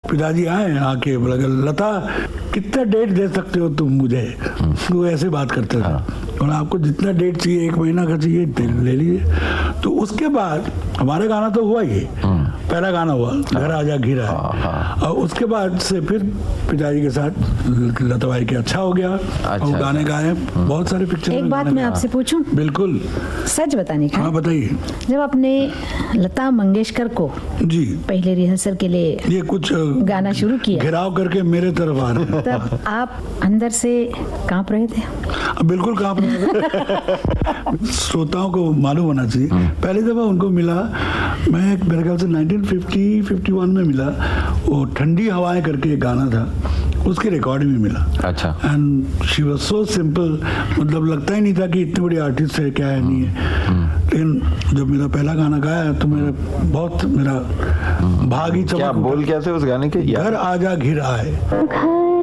पिताजी आए, आके बोला लता कितना डेट दे सकते हो तुम मुझे, वो ऐसे बात करते थे। और आपको जितना डेट चाहिए, 1 महीना का चाहिए ले लीजिए। तो उसके बाद हमारा गाना तो हुआ ही, पहला गाना हुआ घर आजा घिर आए। और उसके बाद से फिर पिताजी के साथ लता भाई के अच्छा हो गया। और गाने गाए बहुत सारे पिक्चर। एक बात मैं आपसे पूछूं? बिल्कुल, सच बताने का। हाँ बताइए। जब आपने लता मंगेशकर को जी पहले रिहर्सल के लिए ये कुछ गाना शुरू किया, घिराव करके मेरे तरफ आ रहे हैं, तब आप अंदर से कांप रहे थे? बिल्कुल कांप रहे थे। श्रोताओं को मालूम होना चाहिए, पहली दफा उनको मिला मैं मेरे ख्याल से 1950-51 में मिला, वो ठंडी हवाएं करके एक गाना था, उसकी रिकॉर्डिंग में मिला। अच्छा। And she was so simple, मतलब लगता ही नहीं था कि इतनी बड़ी आर्टिस्ट है, क्या है नहीं है। लेकिन जब मेरा पहला गाना गाया तो मेरा भाग ही चमक। क्या बोल कैसे उस गाने के? घर आजा घिर आए।